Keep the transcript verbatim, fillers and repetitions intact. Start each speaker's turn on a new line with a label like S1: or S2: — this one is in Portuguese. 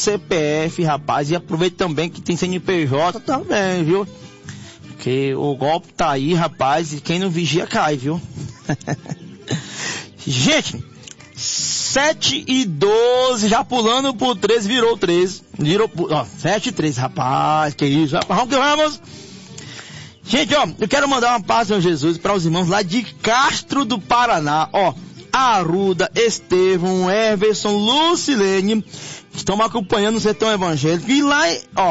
S1: C P F, rapaz, e aproveita também que tem C N P J também, viu? Porque o golpe tá aí, rapaz, e quem não vigia cai, viu? Gente, sete e doze, já pulando por treze, virou treze. Virou, ó, sete e treze, rapaz, que isso, rapaz, vamos que vamos. Gente, ó, eu quero mandar uma paz, Senhor Jesus, para os irmãos lá de Castro do Paraná, ó, Arruda, Estevão, Everson, Lucilene, que estão me acompanhando no Sertão Evangélico, e lá, ó,